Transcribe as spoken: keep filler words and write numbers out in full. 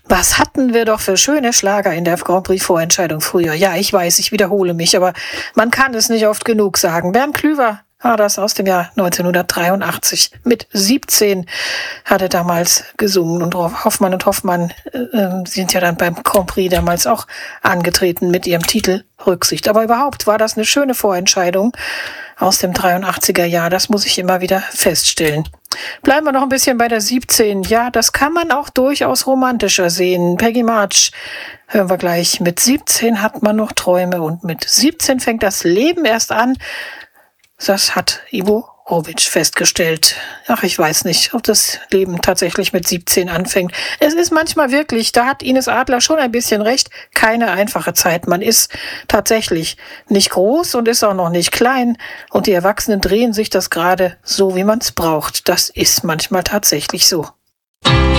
Was hatten wir doch für schöne Schlager in der Grand Prix-Vorentscheidung früher. Ja, ich weiß, ich wiederhole mich, aber man kann es nicht oft genug sagen. Bernd Klüver war das aus dem Jahr neunzehnhundertdreiundachtzig. Mit siebzehn hat er damals gesungen und Hoffmann und Hoffmann äh, sind ja dann beim Grand Prix damals auch angetreten mit ihrem Titel Rücksicht. Aber überhaupt war das eine schöne Vorentscheidung aus dem dreiundachtziger Jahr. Das muss ich immer wieder feststellen. Bleiben wir noch ein bisschen bei der siebzehn. Ja, das kann man auch durchaus romantischer sehen. Peggy March hören wir gleich. Mit siebzehn hat man noch Träume und mit siebzehn fängt das Leben erst an. Das hat Ivo Robic festgestellt. Ach, ich weiß nicht, ob das Leben tatsächlich mit siebzehn anfängt. Es ist manchmal wirklich, da hat Ines Adler schon ein bisschen recht, keine einfache Zeit. Man ist tatsächlich nicht groß und ist auch noch nicht klein. Und die Erwachsenen drehen sich das gerade so, wie man es braucht. Das ist manchmal tatsächlich so.